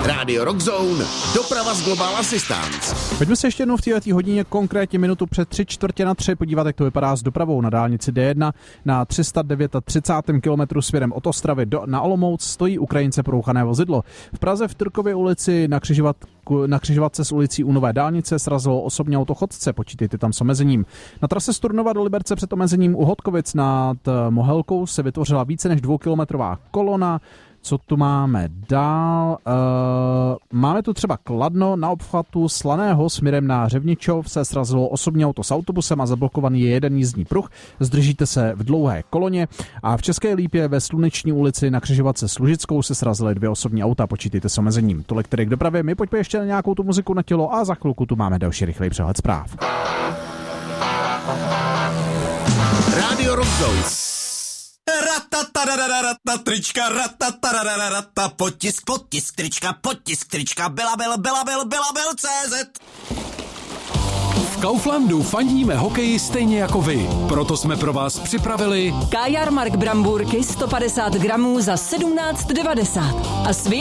Rádio Rock Zone, doprava z Global Assistance. Pojďme se ještě jednou v této hodině, konkrétně minutu před 3:45 podívat, jak to vypadá s dopravou na dálnici D1 na 339. kilometru směrem od Ostravy na Olomouc stojí Ukrajince porouchané vozidlo. V Praze v Trkově ulici na křižovatce s ulicí u Nové dálnice srazilo osobní auto chodce, počítejte tam s omezením. Na trase z Turnova do Liberce před omezením u Hodkovic nad Mohelkou se vytvořila více než 2kilometrová kolona. Co tu máme dál? Máme tu třeba Kladno, na obchvatu Slaného směrem na Řevničov se srazilo osobní auto s autobusem a zablokovaný je jeden jízdní pruh. Zdržíte se v dlouhé koloně. A v České Lípě ve Sluneční ulici na křižovatce s Lužickou se srazily 2 osobní auta, počítejte s omezením. Tolik tedy k dopravě, my pojďme ještě na nějakou tu muziku na tělo a za chvilku tu máme další rychlej přehled zpráv. Rádio Rock Zone. Trička, potisk, trička, Belabil.cz. V Kauflandu fandíme hokeji stejně jako vy. Proto jsme pro vás připravili Kajarmark brambůrky 150 gramů za 17,90 a